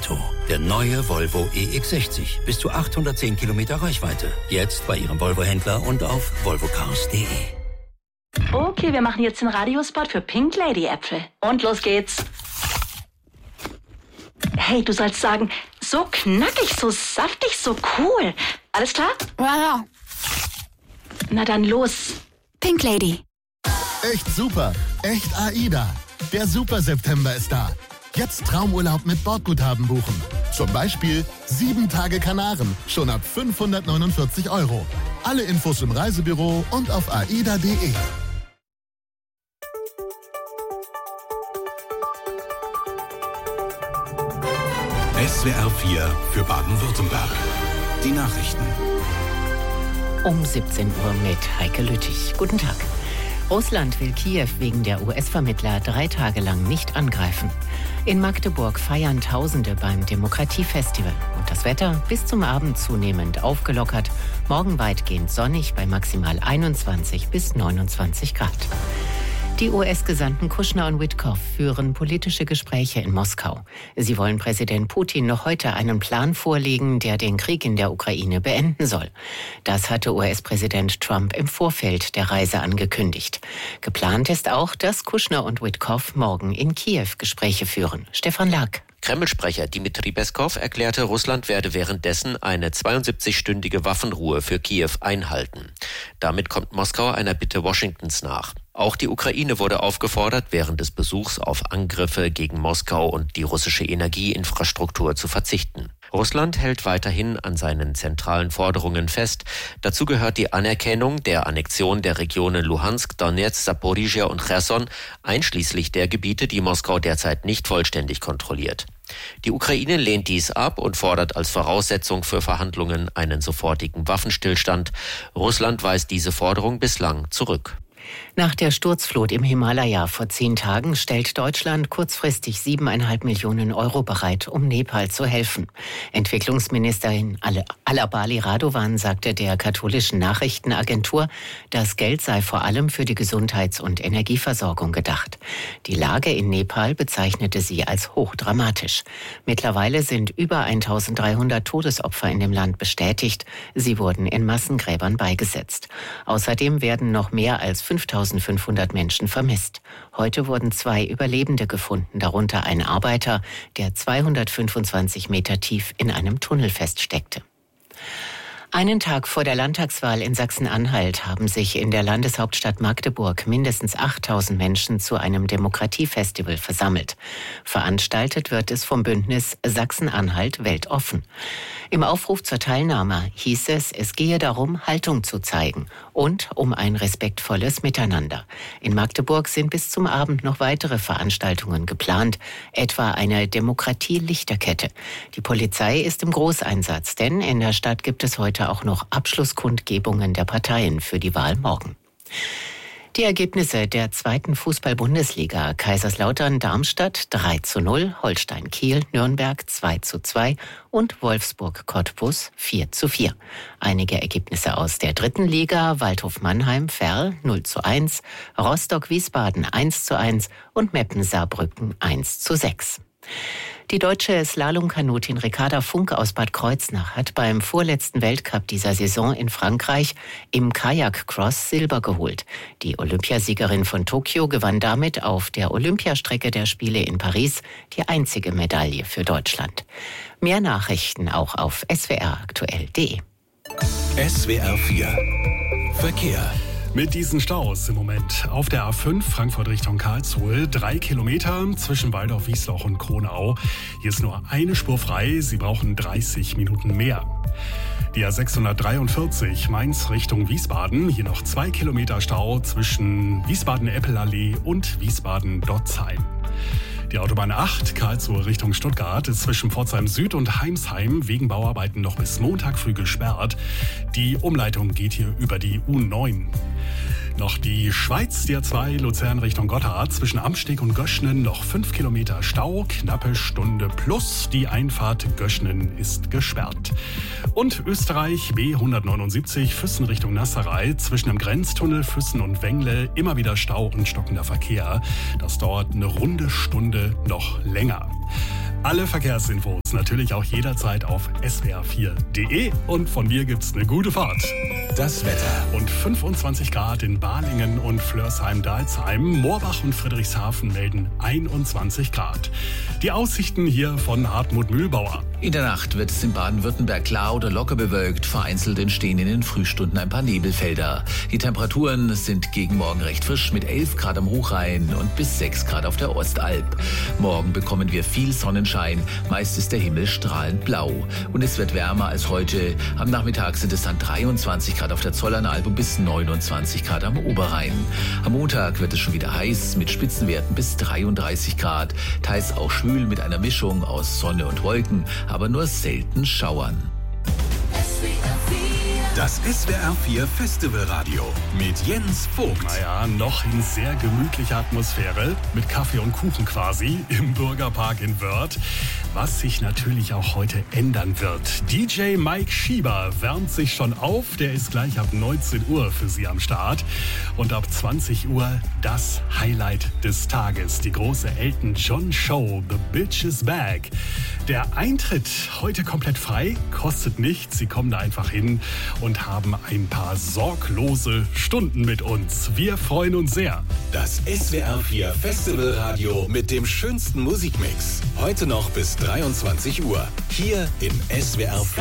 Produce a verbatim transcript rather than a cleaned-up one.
Auto. Der neue Volvo E X sechzig. Bis zu achthundertzehn Kilometer Reichweite. Jetzt bei Ihrem Volvo-Händler und auf volvo cars punkt de. Okay, wir machen jetzt den Radiospot für Pink Lady Äpfel. Und los geht's. Hey, du sollst sagen, so knackig, so saftig, so cool. Alles klar? Ja, ja. Na dann los. Pink Lady. Echt super. Echt AIDA. Der Super-September ist da. Jetzt Traumurlaub mit Bordguthaben buchen. Zum Beispiel sieben Tage Kanaren, schon ab fünfhundertneunundvierzig Euro. Alle Infos im Reisebüro und auf aida punkt de. S W R vier für Baden-Württemberg. Die Nachrichten. Um siebzehn Uhr mit Heike Lüttich. Guten Tag. Russland will Kiew wegen der U S-Vermittler drei Tage lang nicht angreifen. In Magdeburg feiern Tausende beim Demokratiefestival. Und das Wetter bis zum Abend zunehmend aufgelockert. Morgen weitgehend sonnig bei maximal einundzwanzig bis neunundzwanzig Grad. Die U S-Gesandten Kushner und Witkoff führen politische Gespräche in Moskau. Sie wollen Präsident Putin noch heute einen Plan vorlegen, der den Krieg in der Ukraine beenden soll. Das hatte U S-Präsident Trump im Vorfeld der Reise angekündigt. Geplant ist auch, dass Kushner und Witkoff morgen in Kiew Gespräche führen. Stefan Lack. Kreml-Sprecher Dmitri Peskov erklärte, Russland werde währenddessen eine zweiundsiebzigstündige Waffenruhe für Kiew einhalten. Damit kommt Moskau einer Bitte Washingtons nach. Auch die Ukraine wurde aufgefordert, während des Besuchs auf Angriffe gegen Moskau und die russische Energieinfrastruktur zu verzichten. Russland hält weiterhin an seinen zentralen Forderungen fest. Dazu gehört die Anerkennung der Annexion der Regionen Luhansk, Donetsk, Saporizhia und Cherson, einschließlich der Gebiete, die Moskau derzeit nicht vollständig kontrolliert. Die Ukraine lehnt dies ab und fordert als Voraussetzung für Verhandlungen einen sofortigen Waffenstillstand. Russland weist diese Forderung bislang zurück. Nach der Sturzflut im Himalaya vor zehn Tagen stellt Deutschland kurzfristig siebeneinhalb Millionen Euro bereit, um Nepal zu helfen. Entwicklungsministerin Alabali Radovan sagte der katholischen Nachrichtenagentur, das Geld sei vor allem für die Gesundheits- und Energieversorgung gedacht. Die Lage in Nepal bezeichnete sie als hochdramatisch. Mittlerweile sind über eintausenddreihundert Todesopfer in dem Land bestätigt. Sie wurden in Massengräbern beigesetzt. Außerdem werden noch mehr als fünftausendfünfhundert Menschen vermisst. Heute wurden zwei Überlebende gefunden, darunter ein Arbeiter, der zweihundertfünfundzwanzig Meter tief in einem Tunnel feststeckte. Einen Tag vor der Landtagswahl in Sachsen-Anhalt haben sich in der Landeshauptstadt Magdeburg mindestens achttausend Menschen zu einem Demokratiefestival versammelt. Veranstaltet wird es vom Bündnis Sachsen-Anhalt weltoffen. Im Aufruf zur Teilnahme hieß es, es gehe darum, Haltung zu zeigen und um ein respektvolles Miteinander. In Magdeburg sind bis zum Abend noch weitere Veranstaltungen geplant, etwa eine Demokratie-Lichterkette. Die Polizei ist im Großeinsatz, denn in der Stadt gibt es heute auch noch Abschlusskundgebungen der Parteien für die Wahl morgen. Die Ergebnisse der zweiten Fußball-Bundesliga: Kaiserslautern-Darmstadt drei zu null, Holstein-Kiel-Nürnberg zwei zu zwei und Wolfsburg-Cottbus vier zu vier. Einige Ergebnisse aus der dritten Liga: Waldhof-Mannheim-Verl null zu eins, Rostock-Wiesbaden eins zu eins und Meppen-Saarbrücken eins zu sechs. Die deutsche Slalomkanutin Ricarda Funk aus Bad Kreuznach hat beim vorletzten Weltcup dieser Saison in Frankreich im Kajak-Cross Silber geholt. Die Olympiasiegerin von Tokio gewann damit auf der Olympiastrecke der Spiele in Paris die einzige Medaille für Deutschland. Mehr Nachrichten auch auf s w r aktuell punkt de. S W R vier Verkehr. Mit diesen Staus im Moment auf der A fünf Frankfurt Richtung Karlsruhe, drei Kilometer zwischen Waldorf-Wiesloch und Kronau. Hier ist nur eine Spur frei, Sie brauchen dreißig Minuten mehr. Die A sechshundertdreiundvierzig Mainz Richtung Wiesbaden, hier noch zwei Kilometer Stau zwischen Wiesbaden-Eppelallee und Wiesbaden-Dotzheim. Die Autobahn acht, Karlsruhe Richtung Stuttgart, ist zwischen Pforzheim Süd und Heimsheim wegen Bauarbeiten noch bis Montag früh gesperrt. Die Umleitung geht hier über die U neun. Noch die Schweiz, die A zwei, Luzern Richtung Gotthard, zwischen Amsteg und Göschnen noch fünf Kilometer Stau, knappe Stunde plus. Die Einfahrt Göschnen ist gesperrt. Und Österreich B hundertneunundsiebzig, Füssen Richtung Nasserei, zwischen dem Grenztunnel Füssen und Wengle immer wieder Stau und stockender Verkehr. Das dauert eine runde Stunde noch länger. Alle Verkehrsinfos gibt's natürlich auch jederzeit auf S W R vier punkt de und von mir gibt's eine gute Fahrt. Das Wetter. Und fünfundzwanzig Grad in Balingen und Flörsheim-Dalsheim. Moorbach und Friedrichshafen melden einundzwanzig Grad. Die Aussichten hier von Hartmut Mühlbauer. In der Nacht wird es in Baden-Württemberg klar oder locker bewölkt. Vereinzelt entstehen in den Frühstunden ein paar Nebelfelder. Die Temperaturen sind gegen morgen recht frisch mit elf Grad am Hochrhein und bis sechs Grad auf der Ostalb. Morgen bekommen wir viel Sonnenschein. Meist ist der Himmel strahlend blau. Und es wird wärmer als heute. Am Nachmittag sind es dann dreiundzwanzig Grad auf der Zollernalb und bis neunundzwanzig Grad am Oberrhein. Am Montag wird es schon wieder heiß mit Spitzenwerten bis dreiunddreißig Grad. Teils auch schwül mit einer Mischung aus Sonne und Wolken, aber nur selten Schauern. Das S W R vier Festivalradio mit Jens Vogt. Naja, noch in sehr gemütlicher Atmosphäre, mit Kaffee und Kuchen quasi, im Bürgerpark in Wörth. Was sich natürlich auch heute ändern wird. D J Mike Schieber wärmt sich schon auf. Der ist gleich ab neunzehn Uhr für Sie am Start. Und ab zwanzig Uhr das Highlight des Tages. Die große Elton John Show, The Bitch is Back. Der Eintritt heute komplett frei, kostet nichts. Sie kommen da einfach hin und haben ein paar sorglose Stunden mit uns. Wir freuen uns sehr. Das S W R vier Festivalradio mit dem schönsten Musikmix. Heute noch bis dreiundzwanzig Uhr. Hier im S W R vier.